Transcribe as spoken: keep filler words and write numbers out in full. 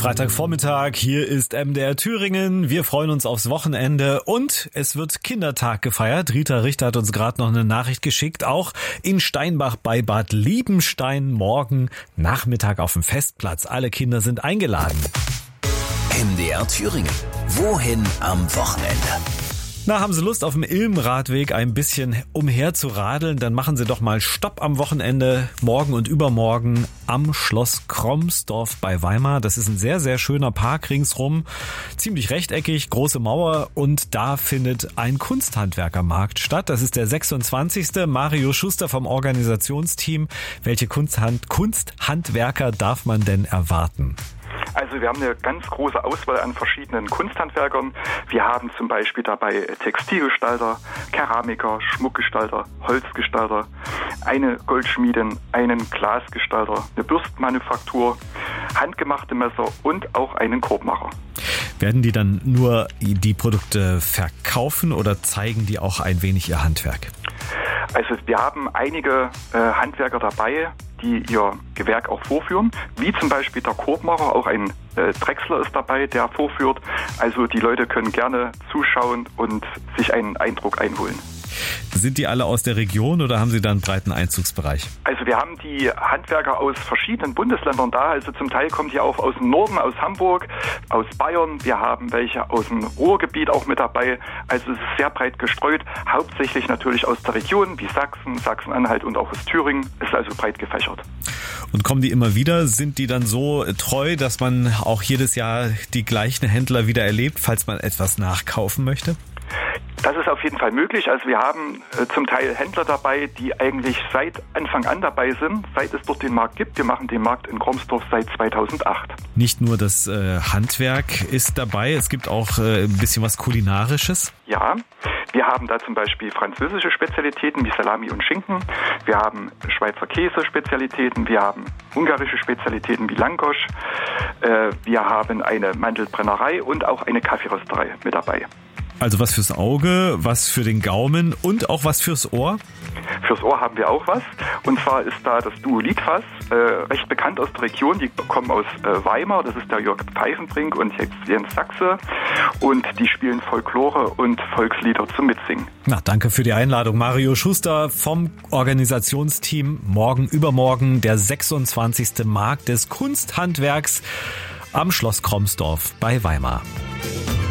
Freitagvormittag, hier ist M D R Thüringen. Wir freuen uns aufs Wochenende und es wird Kindertag gefeiert. Rita Richter hat uns gerade noch eine Nachricht geschickt. Auch in Steinbach bei Bad Liebenstein morgen Nachmittag auf dem Festplatz. Alle Kinder sind eingeladen. M D R Thüringen. Wohin am Wochenende? Na, haben Sie Lust, auf dem Ilmenradweg ein bisschen umher zu radeln? Dann machen Sie doch mal Stopp am Wochenende, morgen und übermorgen am Schloss Kromsdorf bei Weimar. Das ist ein sehr, sehr schöner Park ringsrum, ziemlich rechteckig, große Mauer und da findet ein Kunsthandwerkermarkt statt. Das ist der sechsundzwanzigste Mario Schuster vom Organisationsteam. Welche Kunsthand- Kunsthandwerker darf man denn erwarten? Also wir haben eine ganz große Auswahl an verschiedenen Kunsthandwerkern. Wir haben zum Beispiel dabei Textilgestalter, Keramiker, Schmuckgestalter, Holzgestalter, eine Goldschmiedin, einen Glasgestalter, eine Bürstenmanufaktur, handgemachte Messer und auch einen Korbmacher. Werden die dann nur die Produkte verkaufen oder zeigen die auch ein wenig ihr Handwerk? Also wir haben einige äh, Handwerker dabei, die ihr Gewerk auch vorführen, wie zum Beispiel der Korbmacher, auch ein äh, Drechsler ist dabei, der vorführt. Also die Leute können gerne zuschauen und sich einen Eindruck einholen. Sind die alle aus der Region oder haben Sie da einen breiten Einzugsbereich? Also wir haben die Handwerker aus verschiedenen Bundesländern da. Also zum Teil kommt die auch aus dem Norden, aus Hamburg, aus Bayern. Wir haben welche aus dem Ruhrgebiet auch mit dabei. Also es ist sehr breit gestreut. Hauptsächlich natürlich aus der Region wie Sachsen, Sachsen-Anhalt und auch aus Thüringen. Ist also breit gefächert. Und kommen die immer wieder? Sind die dann so treu, dass man auch jedes Jahr die gleichen Händler wieder erlebt, falls man etwas nachkaufen möchte? Das ist auf jeden Fall möglich. Also wir haben äh, zum Teil Händler dabei, die eigentlich seit Anfang an dabei sind, seit es dort den Markt gibt. Wir machen den Markt in Kromsdorf seit zweitausendacht. Nicht nur das äh, Handwerk ist dabei, es gibt auch äh, ein bisschen was Kulinarisches. Ja, wir haben da zum Beispiel französische Spezialitäten wie Salami und Schinken. Wir haben Schweizer Käse-Spezialitäten. Wir haben ungarische Spezialitäten wie Langosch. Äh, wir haben eine Mandelbrennerei und auch eine Kaffeerösterei mit dabei. Also was fürs Auge, was für den Gaumen und auch was fürs Ohr? Fürs Ohr haben wir auch was. Und zwar ist da das Duo Liedfass, äh, recht bekannt aus der Region. Die kommen aus äh, Weimar. Das ist der Jörg Pfeifenbrink und Jens Sachse. Und die spielen Folklore und Volkslieder zum Mitsingen. Na, danke für die Einladung. Mario Schuster vom Organisationsteam. Morgen, übermorgen der sechsundzwanzigste Markt des Kunsthandwerks am Schloss Kromsdorf bei Weimar.